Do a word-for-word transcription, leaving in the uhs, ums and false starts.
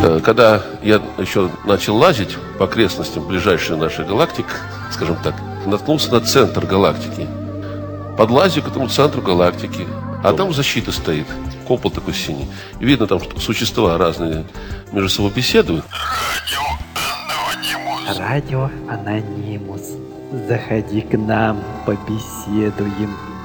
Э, Когда я еще начал лазить по окрестностям ближайшей нашей галактики, скажем так, наткнулся на центр галактики. Подлазил к этому центру галактики, а там защита стоит, купол такой синий. И видно, там что существа разные между собой беседуют. Радио Анонимус. Заходи к нам, побеседуем.